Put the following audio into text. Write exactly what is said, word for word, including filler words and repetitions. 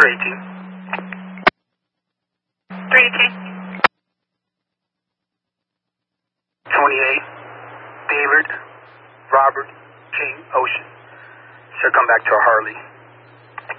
three eighteen. three eighteen. twenty-eight. David Robert King Ocean. Sir, come back to a Harley.